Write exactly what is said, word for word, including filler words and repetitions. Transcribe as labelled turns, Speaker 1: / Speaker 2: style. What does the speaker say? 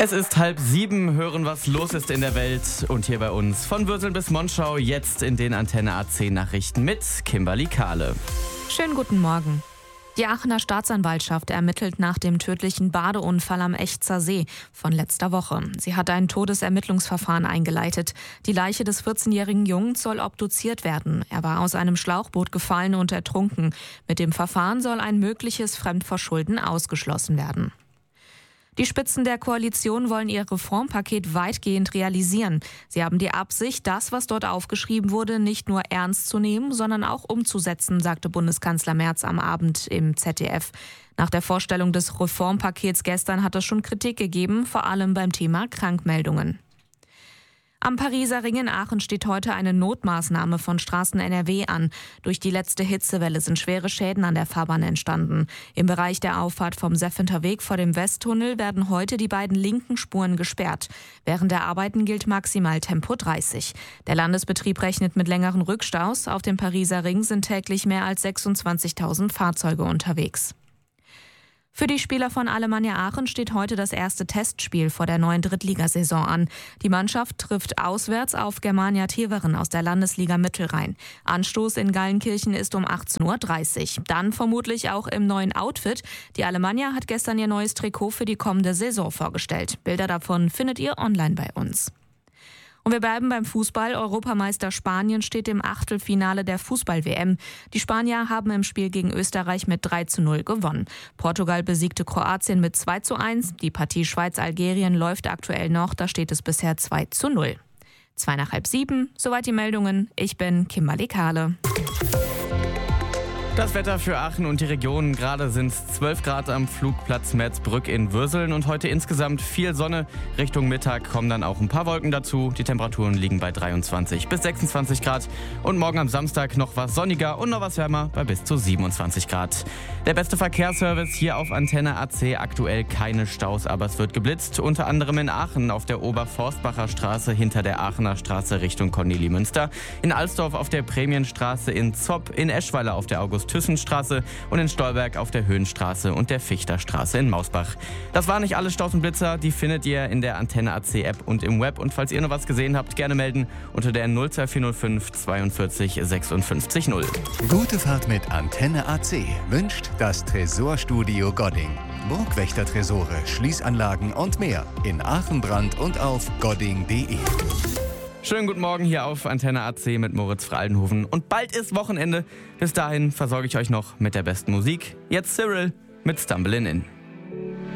Speaker 1: Es ist halb sieben, hören, was los ist in der Welt und hier bei uns. Von Würseln bis Monschau, jetzt in den Antenne A zehn Nachrichten mit Kimberly Kahle.
Speaker 2: Schönen guten Morgen. Die Aachener Staatsanwaltschaft ermittelt nach dem tödlichen Badeunfall am Echzer See von letzter Woche. Sie hat ein Todesermittlungsverfahren eingeleitet. Die Leiche des vierzehnjährigen Jungen soll obduziert werden. Er war aus einem Schlauchboot gefallen und ertrunken. Mit dem Verfahren soll ein mögliches Fremdverschulden ausgeschlossen werden. Die Spitzen der Koalition wollen ihr Reformpaket weitgehend realisieren. Sie haben die Absicht, das, was dort aufgeschrieben wurde, nicht nur ernst zu nehmen, sondern auch umzusetzen, sagte Bundeskanzler Merz am Abend im Z D F. Nach der Vorstellung des Reformpakets gestern hat es schon Kritik gegeben, vor allem beim Thema Krankmeldungen. Am Pariser Ring in Aachen steht heute eine Notmaßnahme von Straßen N R W an. Durch die letzte Hitzewelle sind schwere Schäden an der Fahrbahn entstanden. Im Bereich der Auffahrt vom Seffenter Weg vor dem Westtunnel werden heute die beiden linken Spuren gesperrt. Während der Arbeiten gilt maximal Tempo dreißig. Der Landesbetrieb rechnet mit längeren Rückstaus. Auf dem Pariser Ring sind täglich mehr als sechsundzwanzigtausend Fahrzeuge unterwegs. Für die Spieler von Alemannia Aachen steht heute das erste Testspiel vor der neuen Drittligasaison an. Die Mannschaft trifft auswärts auf Germania Teveren aus der Landesliga Mittelrhein. Anstoß in Gallenkirchen ist um achtzehn Uhr dreißig. Dann vermutlich auch im neuen Outfit. Die Alemannia hat gestern ihr neues Trikot für die kommende Saison vorgestellt. Bilder davon findet ihr online bei uns. Und wir bleiben beim Fußball. Europameister Spanien steht im Achtelfinale der Fußball-W M. Die Spanier haben im Spiel gegen Österreich mit drei zu null gewonnen. Portugal besiegte Kroatien mit zwei zu eins. Die Partie Schweiz-Algerien läuft aktuell noch. Da steht es bisher zwei zu null. Zwei nach halb sieben. Soweit die Meldungen. Ich bin Kimberly Kahle.
Speaker 1: Das Wetter für Aachen und die Region. Gerade sind es zwölf Grad am Flugplatz Merzbrück in Würseln und heute insgesamt viel Sonne. Richtung Mittag kommen dann auch ein paar Wolken dazu. Die Temperaturen liegen bei dreiundzwanzig bis sechsundzwanzig Grad. Und morgen am Samstag noch was sonniger und noch was wärmer bei bis zu siebenundzwanzig Grad. Der beste Verkehrsservice hier auf Antenne A C. Aktuell keine Staus, aber es wird geblitzt. Unter anderem in Aachen auf der Oberforstbacher Straße hinter der Aachener Straße Richtung Cornelimünster. In Alsdorf auf der Prämienstraße, in Zopp, in Eschweiler auf der August Thyssen-Straße und in Stolberg auf der Höhenstraße und der Fichterstraße in Mausbach. Das waren nicht alle Staus und Blitzer, die findet ihr in der Antenne A C App und im Web. Und falls ihr noch was gesehen habt, gerne melden unter der null zwei vier null fünf zweiundvierzig sechsundfünfzig null.
Speaker 3: Gute Fahrt mit Antenne A C wünscht das Tresorstudio Godding. Burgwächter-Tresore, Schließanlagen und mehr in Aachen-Brand und auf godding punkt de.
Speaker 1: Schönen guten Morgen hier auf Antenne A C mit Moritz Fraldenhofen. Und bald ist Wochenende. Bis dahin versorge ich euch noch mit der besten Musik. Jetzt Cyril mit Stumbling In.